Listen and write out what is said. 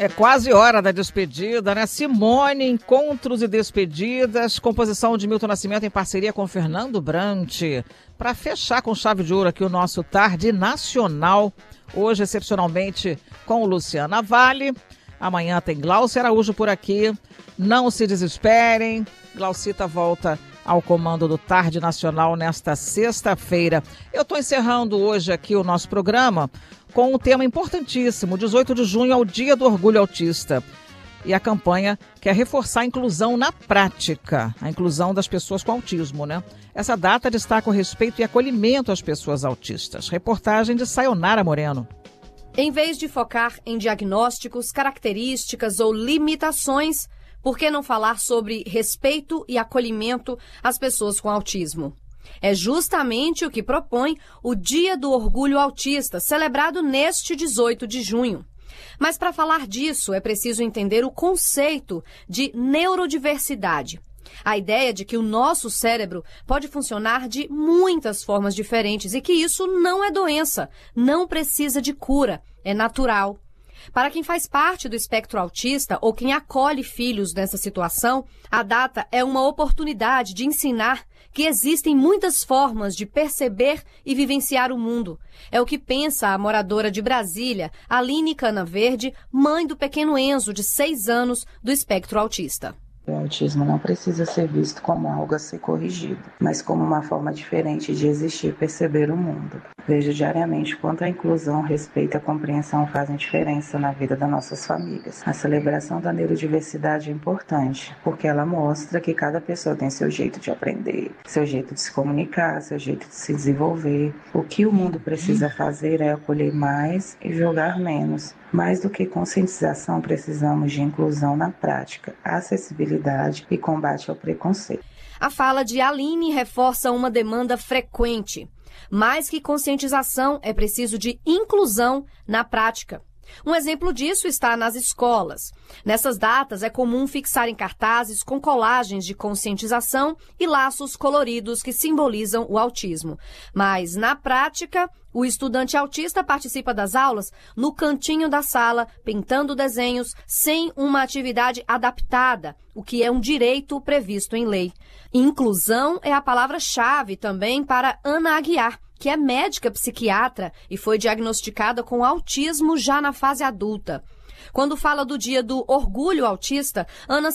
É quase hora da despedida, né? Simone, Encontros e Despedidas, composição de Milton Nascimento em parceria com Fernando Brant. Para fechar com chave de ouro aqui o nosso Tarde Nacional, hoje excepcionalmente com Luciana Vale. Amanhã tem Glaucia Araújo por aqui. Não se desesperem, Glaucita volta ao comando do Tarde Nacional nesta sexta-feira. Eu estou encerrando hoje aqui o nosso programa com um tema importantíssimo. 18 de junho é o Dia do Orgulho Autista. E a campanha quer reforçar a inclusão na prática, a inclusão das pessoas com autismo, né? Essa data destaca o respeito e acolhimento às pessoas autistas. Reportagem de Sayonara Moreno. Em vez de focar em diagnósticos, características ou limitações, por que não falar sobre respeito e acolhimento às pessoas com autismo? É justamente o que propõe o Dia do Orgulho Autista, celebrado neste 18 de junho. Mas para falar disso, é preciso entender o conceito de neurodiversidade. A ideia de que o nosso cérebro pode funcionar de muitas formas diferentes e que isso não é doença, não precisa de cura, é natural. Para quem faz parte do espectro autista ou quem acolhe filhos nessa situação, a data é uma oportunidade de ensinar que existem muitas formas de perceber e vivenciar o mundo. É o que pensa a moradora de Brasília, Aline Canaverde, mãe do pequeno Enzo, de 6 anos, do espectro autista. O autismo não precisa ser visto como algo a ser corrigido, mas como uma forma diferente de existir e perceber o mundo. Vejo diariamente quanto a inclusão, respeito e a compreensão fazem diferença na vida das nossas famílias. A celebração da neurodiversidade é importante, porque ela mostra que cada pessoa tem seu jeito de aprender, seu jeito de se comunicar, seu jeito de se desenvolver. O que o mundo precisa fazer é acolher mais e julgar menos. Mais do que conscientização, precisamos de inclusão na prática, acessibilidade e combate ao preconceito. A fala de Aline reforça uma demanda frequente. Mais que conscientização, é preciso de inclusão na prática. Um exemplo disso está nas escolas. Nessas datas, é comum fixar em cartazes com colagens de conscientização e laços coloridos que simbolizam o autismo. Mas, na prática, o estudante autista participa das aulas no cantinho da sala, pintando desenhos, sem uma atividade adaptada, o que é um direito previsto em lei. Inclusão é a palavra-chave também para Ana Aguiar, que é médica psiquiatra e foi diagnosticada com autismo já na fase adulta. Quando fala do Dia do Orgulho Autista, Ana